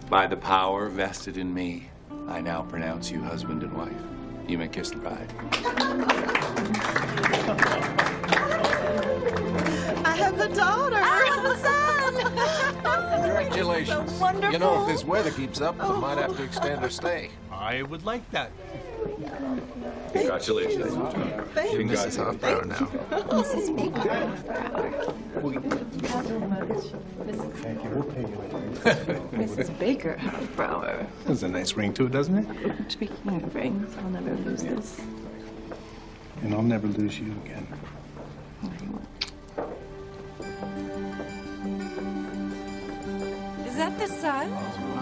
By the power vested in me, I now pronounce you husband and wife. You may kiss the bride. I have a daughter. I have a son. Congratulations. So wonderful. You know, if this weather keeps up, we might have to extend our stay. I would like that. Congratulations. Thank you. Guys off now. Mrs. Baker. Mrs. Baker Hofbrauer. There's a nice ring to it, doesn't it? Speaking of rings, I'll never lose this. And I'll never lose you again. Is that the sun?